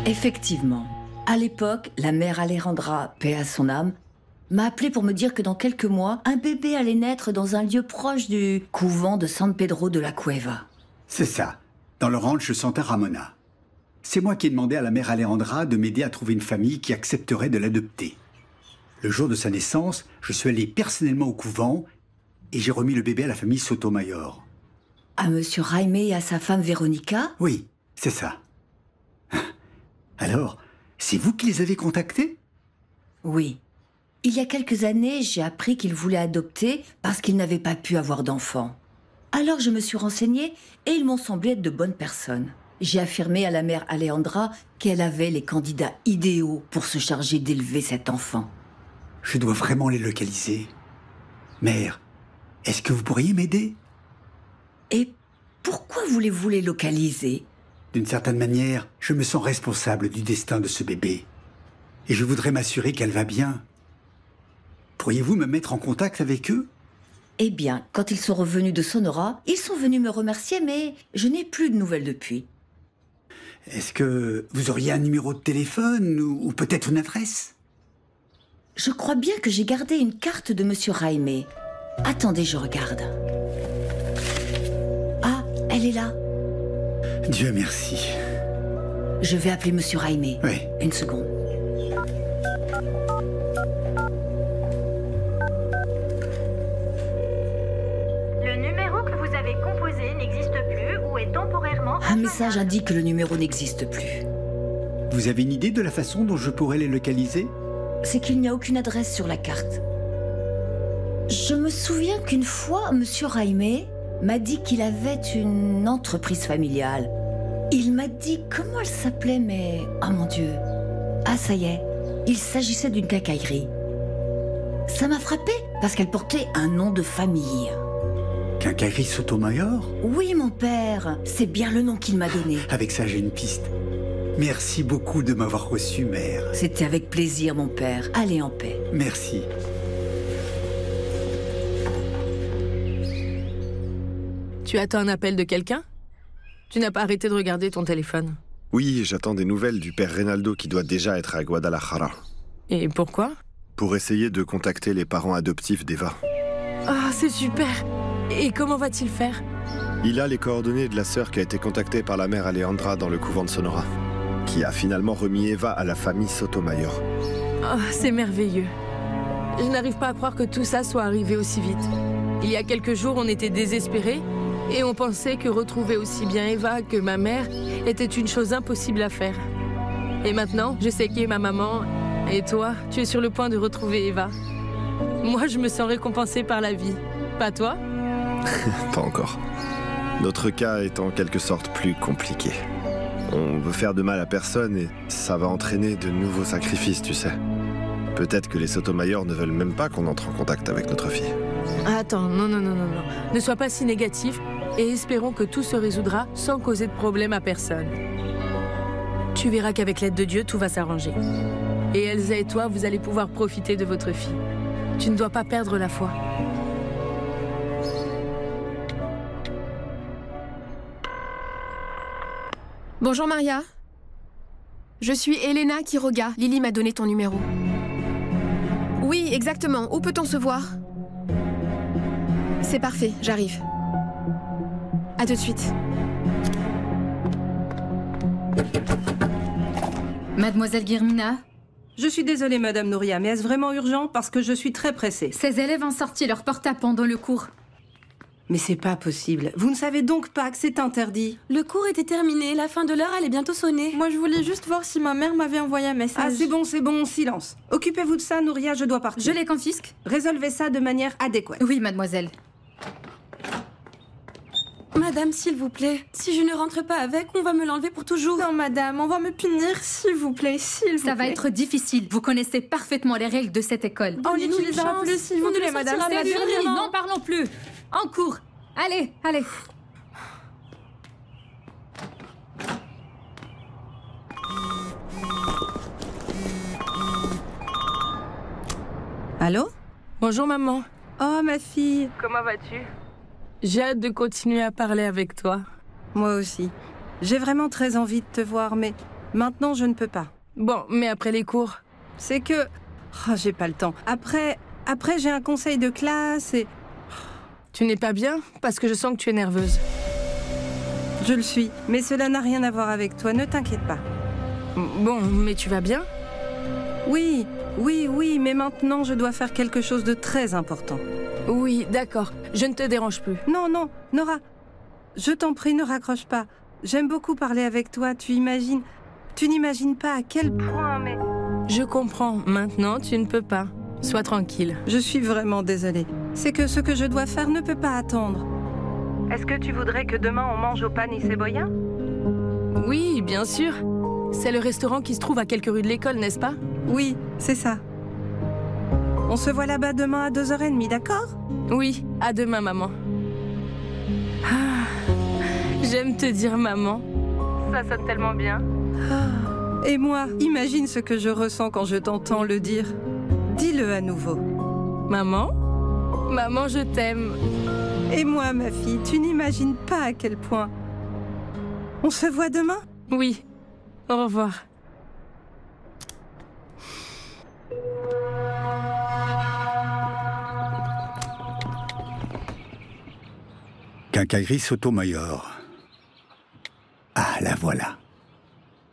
Effectivement. À l'époque, la mère Alejandra, paix à son âme, m'a appelé pour me dire que dans quelques mois, un bébé allait naître dans un lieu proche du couvent de San Pedro de la Cueva. C'est ça, dans le ranch Santa Ramona. C'est moi qui ai demandé à la mère Alejandra de m'aider à trouver une famille qui accepterait de l'adopter. Le jour de sa naissance, je suis allé personnellement au couvent et j'ai remis le bébé à la famille Sotomayor. À Monsieur Jaime et à sa femme Véronica? Oui, c'est ça. Alors, c'est vous qui les avez contactés? Oui. Il y a quelques années, j'ai appris qu'ils voulaient adopter parce qu'ils n'avaient pas pu avoir d'enfants. Alors je me suis renseignée et ils m'ont semblé être de bonnes personnes. J'ai affirmé à la mère Alejandra qu'elle avait les candidats idéaux pour se charger d'élever cet enfant. Je dois vraiment les localiser. Mère, est-ce que vous pourriez m'aider? Et pourquoi voulez-vous les localiser? D'une certaine manière, je me sens responsable du destin de ce bébé. Et je voudrais m'assurer qu'elle va bien. Pourriez-vous me mettre en contact avec eux? Eh bien, quand ils sont revenus de Sonora, ils sont venus me remercier, mais je n'ai plus de nouvelles depuis. Est-ce que vous auriez un numéro de téléphone ou peut-être une adresse? Je crois bien que j'ai gardé une carte de Monsieur Jaime. Attendez, je regarde. Ah, elle est là. Dieu merci. Je vais appeler Monsieur Jaime. Oui. Une seconde. Le numéro que vous avez composé n'existe plus ou est temporairement... Un message indique que le numéro n'existe plus. Vous avez une idée de la façon dont je pourrais les localiser? C'est qu'il n'y a aucune adresse sur la carte. Je me souviens qu'une fois, Monsieur Jaime m'a dit qu'il avait une entreprise familiale. Il m'a dit comment elle s'appelait, mais... Oh mon Dieu. Ah, ça y est. Il s'agissait d'une quincaillerie. Ça m'a frappé parce qu'elle portait un nom de famille. Quincaillerie Sotomayor? Oui, mon père. C'est bien le nom qu'il m'a donné. Avec ça, j'ai une piste. Merci beaucoup de m'avoir reçu, mère. C'était avec plaisir, mon père. Allez en paix. Merci. Tu attends un appel de quelqu'un? Tu n'as pas arrêté de regarder ton téléphone? Oui, j'attends des nouvelles du père Reynaldo qui doit déjà être à Guadalajara. Et pourquoi? Pour essayer de contacter les parents adoptifs d'Eva. Ah, c'est super! Et comment va-t-il faire? Il a les coordonnées de la sœur qui a été contactée par la mère Alejandra dans le couvent de Sonora, qui a finalement remis Eva à la famille Sotomayor. Oh, c'est merveilleux. Je n'arrive pas à croire que tout ça soit arrivé aussi vite. Il y a quelques jours, on était désespérés et on pensait que retrouver aussi bien Eva que ma mère était une chose impossible à faire. Et maintenant, je sais qui est ma maman et toi, tu es sur le point de retrouver Eva. Moi, je me sens récompensée par la vie. Pas toi? Pas encore. Notre cas est en quelque sorte plus compliqué. On veut faire de mal à personne et ça va entraîner de nouveaux sacrifices, tu sais. Peut-être que les Sotomayor ne veulent même pas qu'on entre en contact avec notre fille. Attends, non. Ne sois pas si négatif et espérons que tout se résoudra sans causer de problème à personne. Tu verras qu'avec l'aide de Dieu, tout va s'arranger. Et Elsa et toi, vous allez pouvoir profiter de votre fille. Tu ne dois pas perdre la foi. Bonjour Maria. Je suis Elena Quiroga. Lily m'a donné ton numéro. Oui, exactement. Où peut-on se voir? C'est parfait, j'arrive. À tout de suite. Mademoiselle Guirmina? Je suis désolée, Madame Nouria, mais est-ce vraiment urgent? Parce que je suis très pressée. Ces élèves ont sorti leur portable pendant le cours. Mais c'est pas possible. Vous ne savez donc pas que c'est interdit? Le cours était terminé, la fin de l'heure allait bientôt sonner. Moi je voulais juste voir si ma mère m'avait envoyé un message. Ah, c'est bon, silence. Occupez-vous de ça, Nouria, je dois partir. Je les confisque? Résolvez ça de manière adéquate. Oui, mademoiselle. Madame, s'il vous plaît, si je ne rentre pas avec, on va me l'enlever pour toujours. Non, madame, on va me punir, s'il vous plaît, s'il vous plaît. Ça va être difficile. Vous connaissez parfaitement les règles de cette école. On n'utilisera plus, s'il vous plaît, madame. C'est fini, n'en parlons plus. En cours. Allez. Allô? Bonjour maman. Oh, ma fille. Comment vas-tu? J'ai hâte de continuer à parler avec toi. Moi aussi. J'ai vraiment très envie de te voir, mais Maintenant, je ne peux pas. Bon, mais après les cours? C'est que... Oh, j'ai pas le temps. Après, j'ai un conseil de classe et... Tu n'es pas bien? Parce que je sens que tu es nerveuse. Je le suis, mais cela n'a rien à voir avec toi, ne t'inquiète pas. Bon, mais tu vas bien? Oui, mais maintenant je dois faire quelque chose de très important. Oui, d'accord. Je ne te dérange plus. Non, Nora, je t'en prie, ne raccroche pas. J'aime beaucoup parler avec toi, tu n'imagines pas à quel point, mais... Je comprends. Maintenant, tu ne peux pas. Sois tranquille. Je suis vraiment désolée. C'est que ce que je dois faire ne peut pas attendre. Est-ce que tu voudrais que demain on mange au Pan Isseboya? Oui, bien sûr. C'est le restaurant qui se trouve à quelques rues de l'école, n'est-ce pas? Oui, c'est ça. On se voit là-bas demain à 2h30, d'accord? Oui, à demain, maman. Ah, j'aime te dire maman. Ça sonne tellement bien. Et moi, imagine ce que je ressens quand je t'entends le dire. Dis-le à nouveau. Maman? Maman, je t'aime. Et moi, ma fille, tu n'imagines pas à quel point. On se voit demain? Oui. Au revoir. Quincaillerie Sotomayor. Ah, la voilà.